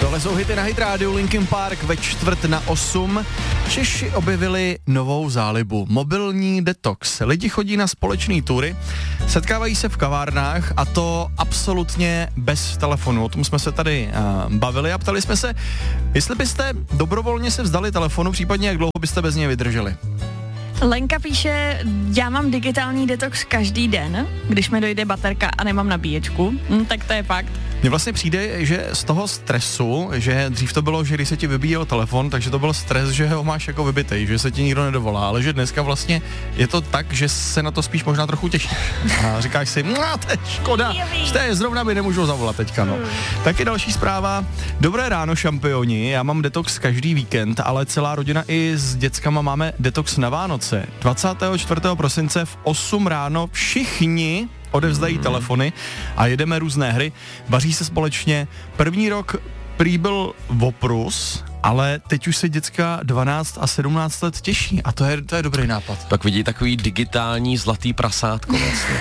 Tohle jsou hity na Hit Radio, Linkin Park ve 7:45. Češi objevili novou zálibu, mobilní detox. Lidi chodí na společné tury, setkávají se v kavárnách a to absolutně bez telefonu. O tom jsme se tady bavili a ptali jsme se, jestli byste dobrovolně se vzdali telefonu, případně jak dlouho byste bez něj vydrželi. Lenka píše, já mám digitální detox každý den, když mi dojde baterka a nemám nabíječku, tak to je fakt. Mně vlastně přijde, že z toho stresu, že dřív to bylo, že když se ti vybíjel telefon, takže to byl stres, že ho máš jako vybitej, že se ti nikdo nedovolá, ale že dneska vlastně je to tak, že se na to spíš možná trochu těšíš. A říkáš si, to je škoda, zrovna mi nemůžu zavolat teďka, no. Taky další zpráva. Dobré ráno, šampioni, já mám detox každý víkend, ale celá rodina i s dětskama máme detox na Vánoce. 24. prosince v 8 ráno všichni odevzdají telefony a jedeme různé hry, vaří se společně. První rok prý byl oprus, ale teď už se děcka 12 a 17 let těší a to je dobrý nápad. Tak vidí takový digitální zlatý prasátko vlastně.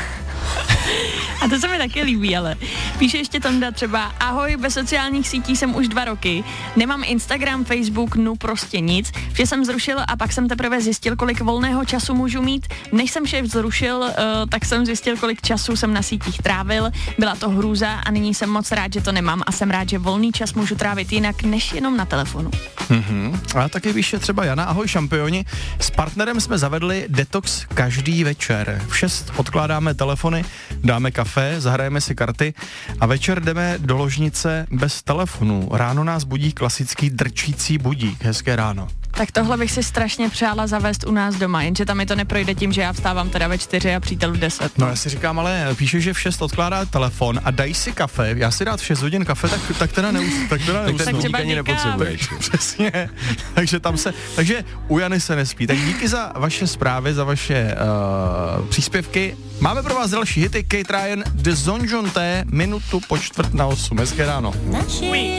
A to se mi taky líbí, ale píše ještě Tonda třeba, ahoj, bez sociálních sítí jsem už 2 roky, nemám Instagram, Facebook, prostě nic, vše jsem zrušil a pak jsem teprve zjistil, kolik volného času můžu mít, než jsem vše zrušil, tak jsem zjistil, kolik času jsem na sítích trávil, byla to hrůza a nyní jsem moc rád, že to nemám a jsem rád, že volný čas můžu trávit jinak, než jenom na telefonu. A taky píše třeba Jana, ahoj šampioni, s partnerem jsme zavedli detox každý večer. V 6 odkládáme telefony, dáme kafe, zahrajeme si karty a večer jdeme do ložnice bez telefonu. Ráno nás budí klasický drčící budík. Hezké ráno. Tak tohle bych si strašně přála zavést u nás doma, jenže tam mi to neprojde tím, že já vstávám teda ve 4 a přítel v 10. No já si říkám, ale píše, že v 6 odkládá telefon a dají si kafe. Já si dát v 6 hodin kafe, tak teda neusnu. Tak ten budík ani nepotřebuješ. Přesně. Takže u Jany se nespí. Tak díky za vaše zprávy, za vaše příspěvky. Máme pro vás další hity. Kate Ryan, The Zonjonte, minutu po 7:45. Hezké ráno.